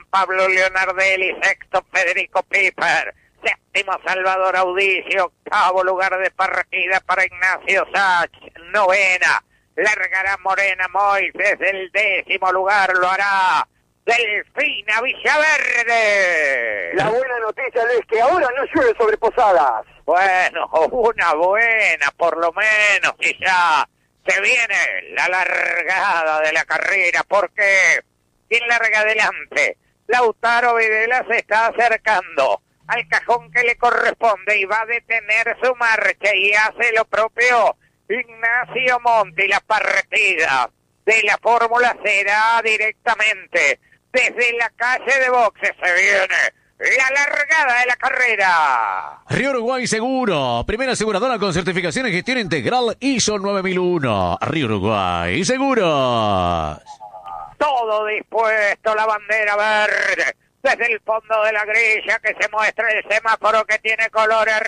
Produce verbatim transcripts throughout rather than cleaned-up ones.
Pablo Leonardelli, sexto Federico Piper, séptimo Salvador Audicio, octavo lugar de partida para Ignacio Sach, novena, largará Morena Mois desde el décimo lugar, lo hará Delfina Villaverde. La buena noticia es que ahora no llueve sobre Posadas. Bueno, una buena por lo menos, y ya se viene la largada de la carrera, porque ¿quién larga adelante? Lautaro Videla se está acercando al cajón que le corresponde y va a detener su marcha, y hace lo propio Ignacio Monti. La partida de la fórmula será directamente desde la calle de boxes. Se viene la largada de la carrera. Río Uruguay Seguro, primera aseguradora con certificación en gestión integral I S O nueve mil uno. Río Uruguay Seguros. Todo dispuesto, la bandera verde. Desde el fondo de la grilla que se muestra el semáforo que tiene colores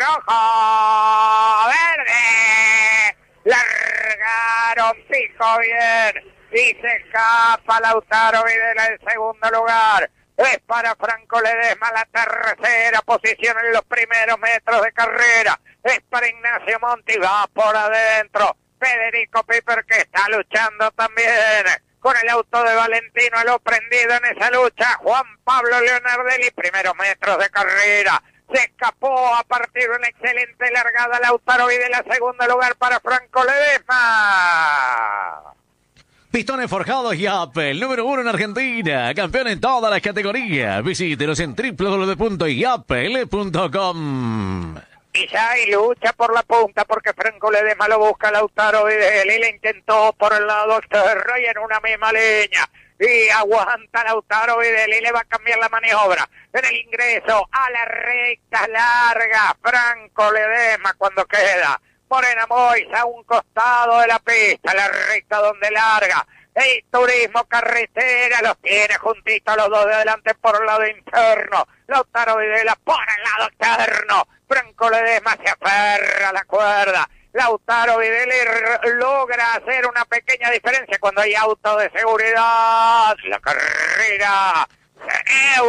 rojo, verde. Largaron, pico bien. Y se escapa Lautaro Videla en segundo lugar. Es para Franco Ledesma la tercera posición en los primeros metros de carrera. Es para Ignacio Monti, va por adentro. Federico Piper, que está luchando también con el auto de Valentino, lo prendido en esa lucha. Juan Pablo Leonardelli, primeros metros de carrera. Se escapó a partir de una excelente largada Lautaro Videla, segundo lugar para Franco Ledesma. Pistones Forjados Yapel, número uno en Argentina, campeón en todas las categorías. Visítenos en w w w punto yapel punto com. Y ya hay lucha por la punta, porque Franco Ledesma lo busca Lautaro Videla y le intentó por el lado externo y en una misma línea. Y aguanta Lautaro Videla y le va a cambiar la maniobra en el ingreso a la recta larga. Franco Ledesma cuando queda Morena Mois a un costado de la pista, la recta donde larga el Turismo Carretera, los tiene juntitos los dos de adelante por el lado interno. Lautaro Videla por el lado externo. Franco Ledesma se aferra a la cuerda. Lautaro Videla logra hacer una pequeña diferencia cuando hay auto de seguridad. La carrera se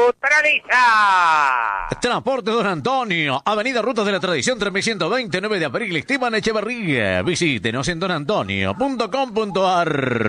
neutraliza. Transporte Don Antonio, Avenida Rutas de la Tradición tres mil ciento veinte, nueve de abril, Esteban Echeverría. Visítenos en don antonio punto com punto a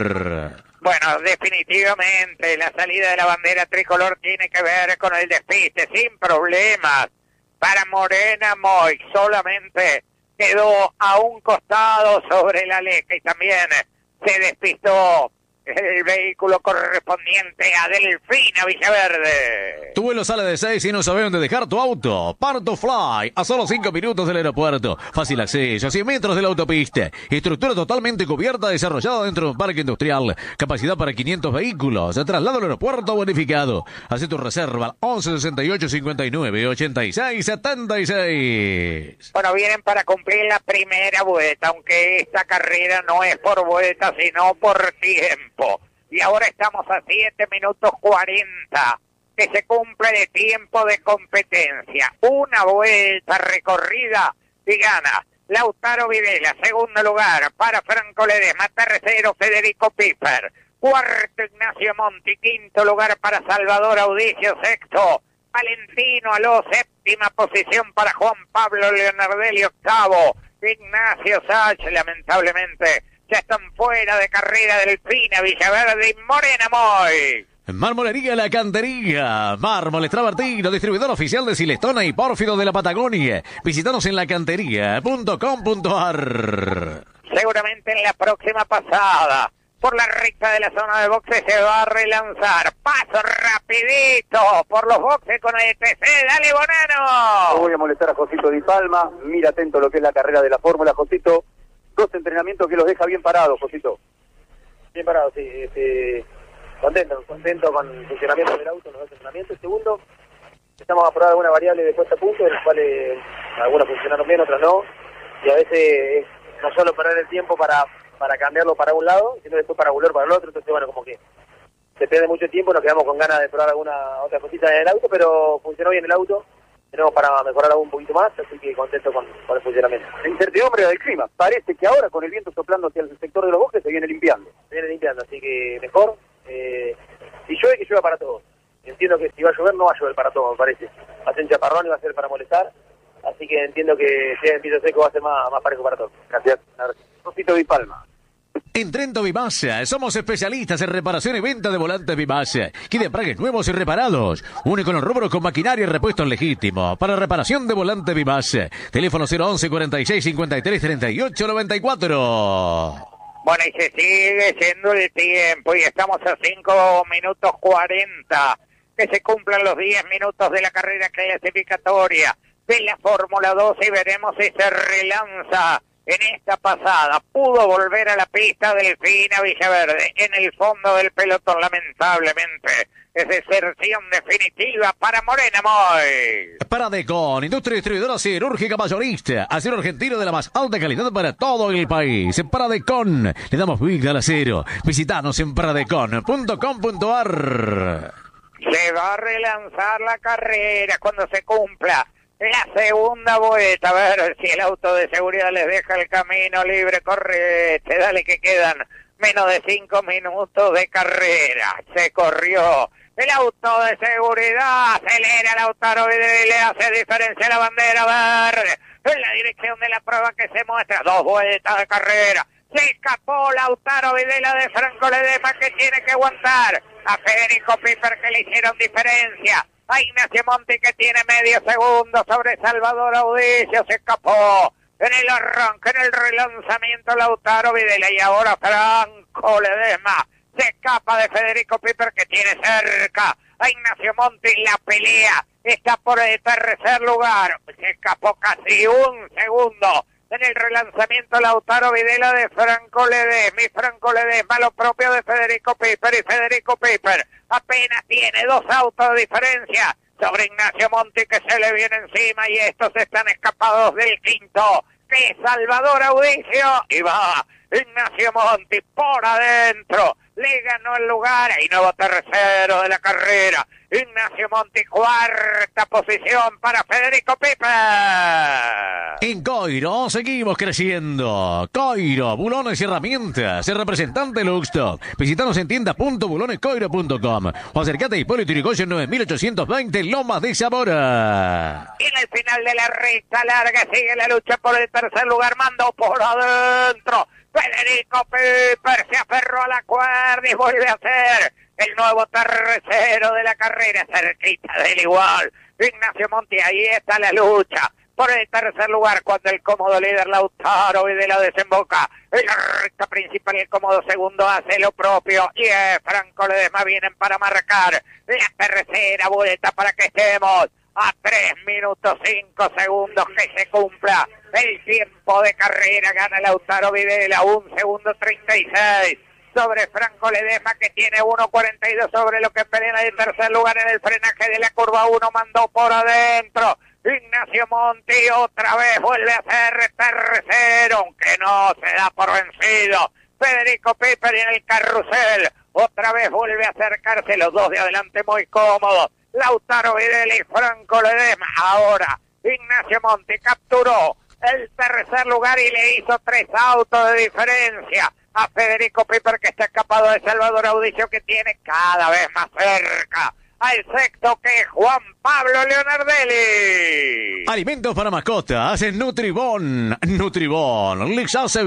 r. Bueno, definitivamente la salida de la bandera tricolor tiene que ver con el despiste, sin problemas. Para Morena Moix solamente quedó a un costado sobre la leca y también se despistó el vehículo correspondiente a Delfina Villaverde. Tu vuelo sale de seis y no sabes dónde dejar tu auto. Parto Fly, a solo cinco minutos del aeropuerto. Fácil acceso, a cien metros de la autopista. Estructura totalmente cubierta, desarrollada dentro de un parque industrial. Capacidad para quinientos vehículos. Traslado al aeropuerto bonificado. Haz tu reserva al once sesenta y ocho cincuenta y nueve ochenta y seis setenta y seis. Bueno, vienen para cumplir la primera vuelta, aunque esta carrera no es por vuelta, sino por tiempo. Y ahora estamos a siete minutos cuarenta, que se cumple de tiempo de competencia. Una vuelta recorrida y gana Lautaro Videla, segundo lugar para Franco Ledesma, tercero Federico Piper, cuarto Ignacio Monti, quinto lugar para Salvador Audicio, sexto Valentino Aló, séptima posición para Juan Pablo Leonardelli, octavo Ignacio Sach. Lamentablemente ya están fuera de carrera Delfina Villaverde y Morena Moix. Marmolería La Cantería, mármoles travertino, distribuidor oficial de Silestona y Pórfido de la Patagonia. Visítanos en la cantería punto com punto a r. Seguramente en la próxima pasada, por la recta de la zona de boxes, se va a relanzar. Paso rapidito por los boxes con el E T C. Dale, Bonano. No voy a molestar a Josito Di Palma. Mira atento lo que es la carrera de la fórmula, Josito. Dos entrenamientos que los deja bien parados, Josito. Bien parados, sí. Este, contento, contento con el funcionamiento del auto en los dos entrenamientos. Segundo, estamos a probar alguna variable de puesta a punto, de las cuales algunas funcionaron bien, otras no. Y a veces es no solo perder el tiempo para, para cambiarlo para un lado, sino después para volver para el otro. Entonces, bueno, como que se pierde mucho tiempo, nos quedamos con ganas de probar alguna otra cosita en el auto, pero funcionó bien el auto. Tenemos para mejorar aún un poquito más, así que contento con, con el funcionamiento. La incertidumbre del clima. Parece que ahora, con el viento soplando hacia el sector de los bosques, se viene limpiando. Se viene limpiando, así que mejor. Eh, si llueve, que llueva para todos. entiendo que si va a llover no va a llover para todo, me parece. Va a ser un chaparrón y va a ser para molestar, así que entiendo que si hay piso seco va a ser más, más parejo para todos. Gracias. Josito Di Palma. En Trento Vimasa somos especialistas en reparación y venta de volantes Vimasa. Quieren embragues nuevos y reparados. Único en el rubro con maquinaria y repuestos legítimos. Para reparación de volante Vimasa. Teléfono cero once cuarenta y seis cincuenta y tres treinta y ocho noventa y cuatro. Bueno, y se sigue siendo el tiempo y estamos a cinco minutos cuarenta. Que se cumplan los diez minutos de la carrera clasificatoria de la Fórmula dos y veremos si se relanza. En esta pasada pudo volver a la pista Delfina Villaverde. En el fondo del pelotón, lamentablemente, es deserción definitiva para Morena Moy. Paradecon, industria distribuidora cirúrgica mayorista. Acero argentino de la más alta calidad para todo el país. En Paradecon le damos vida al acero. Visitanos en paradecon punto com punto ar. Se va a relanzar la carrera cuando se cumpla la segunda vuelta, a ver si el auto de seguridad les deja el camino libre. Correte, dale que quedan menos de cinco minutos de carrera. Se corrió el auto de seguridad, acelera Lautaro Videla y le hace diferencia a la bandera verde en la dirección de la prueba que se muestra. Dos vueltas de carrera. Se escapó Lautaro Videla de Franco Ledesma, que tiene que aguantar a Federico Piper, que le hicieron diferencia. A Ignacio Monti, que tiene medio segundo sobre Salvador Audicio. Se escapó en el arranque, en el relanzamiento Lautaro Videla. Y ahora Franco Ledesma se escapa de Federico Piper, que tiene cerca a Ignacio Monti. La pelea está por el tercer lugar. Se escapó casi un segundo en el relanzamiento Lautaro Videla de Franco Ledesma. Y Franco Ledesma lo propio de Federico Piper. Y Federico Piper apenas tiene dos autos de diferencia sobre Ignacio Monti, que se le viene encima, y estos están escapados del quinto, que es Salvador Audicio. Y va Ignacio Monti por adentro, le ganó el lugar y nuevo tercero de la carrera. Ignacio Monti, cuarta posición para Federico Piper. En Coiro seguimos creciendo. Coiro, bulones y herramientas. El representante Luxstock. Visítanos en tienda punto bulones coiro punto com o acercate a Hipólito Yrigoyen nueve mil ochocientos veinte, Lomas de Zamora. Y en el final de la recta larga sigue la lucha por el tercer lugar. Mandó por adentro Federico Piper, se aferró a la cuerda y vuelve a ser el nuevo tercero de la carrera, cerquita del igual. Ignacio Monti, ahí está la lucha por el tercer lugar, cuando el cómodo líder Lautaro Videla desemboca en la recta principal. El cómodo segundo hace lo propio y eh, Franco Ledesma vienen para marcar la tercera vuelta para que estemos a tres minutos cinco segundos que se cumpla el tiempo de carrera. Gana Lautaro Videla, un segundo treinta y seis sobre Franco Ledesma, que tiene uno cuarenta y dos sobre lo que pelea en el tercer lugar en el frenaje de la curva uno. Mandó por adentro Ignacio Monti, otra vez vuelve a ser tercero, aunque no se da por vencido Federico Piper. En el carrusel otra vez vuelve a acercarse, los dos de adelante muy cómodos, Lautaro Videla y Franco Ledesma. Ahora Ignacio Monti capturó el tercer lugar y le hizo tres autos de diferencia a Federico Piper, que está escapado de Salvador Audicio, que tiene cada vez más cerca al sexto, que es Juan Pablo Leonardelli. Alimentos para mascotas, hacen Nutribón. Nutribón, les hace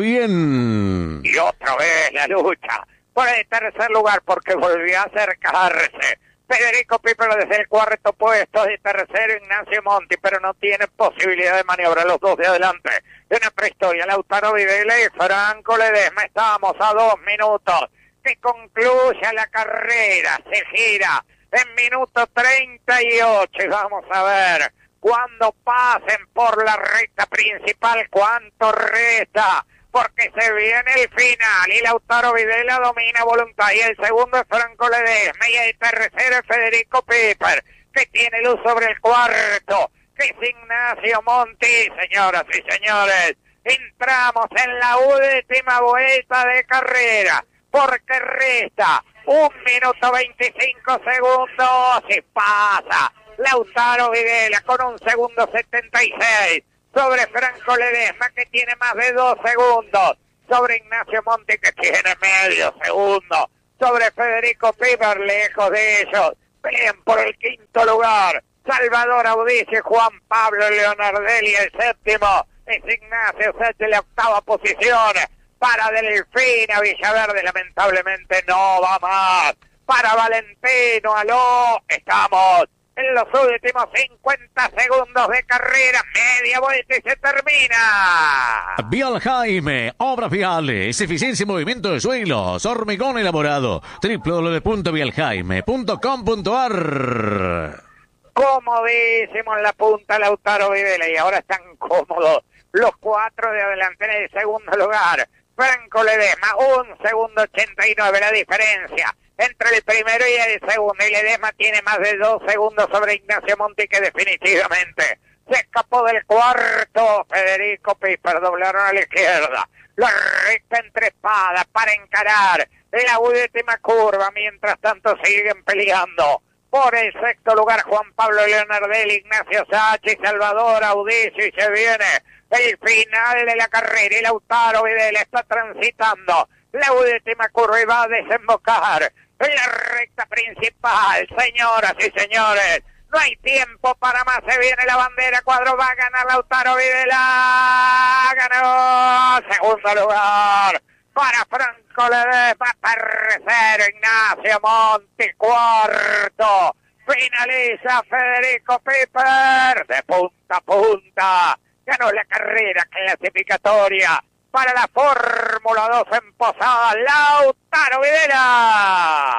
bien. Y otra vez la lucha por el tercer lugar, porque volvió a acercarse Federico Piper desde el cuarto puesto, de tercero Ignacio Monti, pero no tiene posibilidad de maniobrar los dos de adelante. En la prehistoria, Lautaro Videla y Franco Ledesma. Estamos a dos minutos que concluya la carrera. Se gira en minuto treinta y ocho. Y vamos a ver, cuando pasen por la recta principal, cuánto resta, porque se viene el final y Lautaro Videla domina voluntad, y el segundo es Franco Ledesma, y el tercero es Federico Piper, que tiene luz sobre el cuarto, que es Ignacio Monti. Señoras y señores, entramos en la última vuelta de carrera, porque resta un minuto veinticinco segundos y pasa Lautaro Videla con un segundo setenta y seis sobre Franco Ledesma, que tiene más de dos segundos, sobre Ignacio Monti, que tiene medio segundo, sobre Federico Piper, lejos de ellos pelean por el quinto lugar. Salvador Audicio, Juan Pablo Leonardelli el séptimo. Es Ignacio Sánchez la octava posición. Para Delfina Villaverde, lamentablemente no va más. Para Valentino Aló, estamos en los últimos cincuenta segundos de carrera, media vuelta y se termina. Vial Jaime, obras viales, eficiencia y movimiento de suelos, hormigón elaborado, doble u doble u doble u punto vial jaime punto com punto a r. Comodísimo en la punta Lautaro Videla y ahora están cómodos los cuatro de adelante en el segundo lugar. Franco Ledesma, un segundo ochenta y nueve la diferencia entre el primero y el segundo, y Ledesma tiene más de dos segundos sobre Ignacio Monti, que definitivamente se escapó del cuarto. Federico Piper, doblaron a la izquierda, la recta entrespada para encarar la última curva, mientras tanto siguen peleando por el sexto lugar Juan Pablo Leonardelli, Ignacio Sachi, Salvador Audicio, y se viene el final de la carrera y Lautaro Videla está transitando la última curva y va a desembocar en la recta principal. Señoras y señores, no hay tiempo para más, se viene la bandera cuadro, va a ganar Lautaro Videla, ganó. Segundo lugar para Franco Ledesma, tercero Ignacio Monti, cuarto finaliza Federico Piper, de punta a punta ganó la carrera clasificatoria para la Fórmula dos en Posada, Lautaro Videla.